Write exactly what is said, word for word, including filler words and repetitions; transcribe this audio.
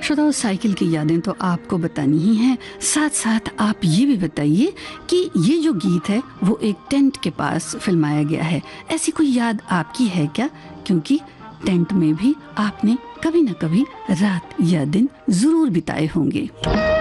श्रोताओं, साइकिल की यादें तो आपको बतानी ही हैं, साथ साथ आप ये भी बताइए कि ये जो गीत है वो एक टेंट के पास फिल्माया गया है। ऐसी कोई याद आपकी है क्या? क्योंकि टेंट में भी आपने कभी ना कभी रात या दिन जरूर बिताए होंगे।